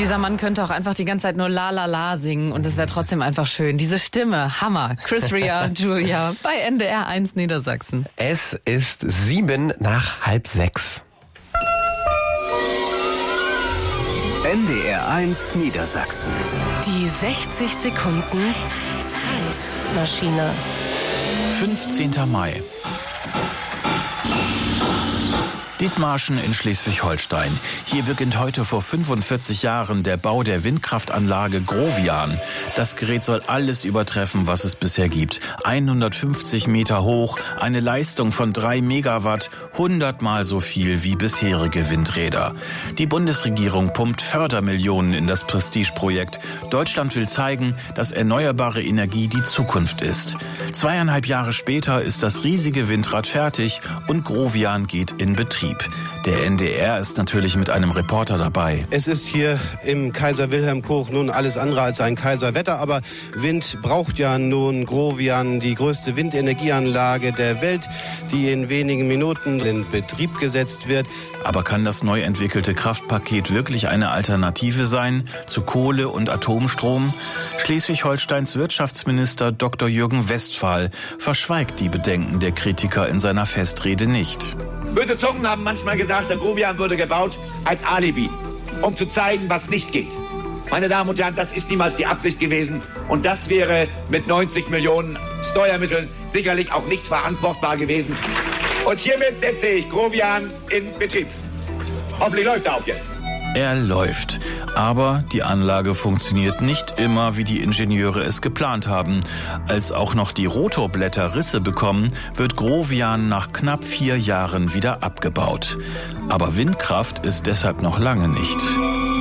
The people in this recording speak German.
Dieser Mann könnte auch einfach die ganze Zeit nur La La La singen und es wäre trotzdem einfach schön. Diese Stimme, Hammer. Chris Rea, Julia bei NDR 1 Niedersachsen. Es ist 7:05. NDR 1 Niedersachsen. Die 60 Sekunden Zeitmaschine. 15. Mai. Dithmarschen in Schleswig-Holstein. Hier beginnt heute vor 45 Jahren der Bau der Windkraftanlage Grovian. Das Gerät soll alles übertreffen, was es bisher gibt. 150 Meter hoch, eine Leistung von 3 Megawatt, 100-mal so viel wie bisherige Windräder. Die Bundesregierung pumpt Fördermillionen in das Prestigeprojekt. Deutschland will zeigen, dass erneuerbare Energie die Zukunft ist. 2,5 Jahre später ist das riesige Windrad fertig und Grovian geht in Betrieb. Der NDR ist natürlich mit einem Reporter dabei. Es ist hier im Kaiser-Wilhelm-Koch nun alles andere als ein Kaiserwetter, aber Wind braucht ja nun Grovian, die größte Windenergieanlage der Welt, die in wenigen Minuten in Betrieb gesetzt wird. Aber kann das neu entwickelte Kraftpaket wirklich eine Alternative sein zu Kohle und Atomstrom? Schleswig-Holsteins Wirtschaftsminister Dr. Jürgen Westphal verschweigt die Bedenken der Kritiker in seiner Festrede nicht. Böse Zungen haben manchmal gesagt, der Grovian wurde gebaut als Alibi, um zu zeigen, was nicht geht. Meine Damen und Herren, das ist niemals die Absicht gewesen. Und das wäre mit 90 Millionen Steuermitteln sicherlich auch nicht verantwortbar gewesen. Und hiermit setze ich Grovian in Betrieb. Hoffentlich läuft er auch jetzt. Er läuft. Aber die Anlage funktioniert nicht immer, wie die Ingenieure es geplant haben. Als auch noch die Rotorblätter Risse bekommen, wird Grovian nach knapp 4 Jahren wieder abgebaut. Aber Windkraft ist deshalb noch lange nicht.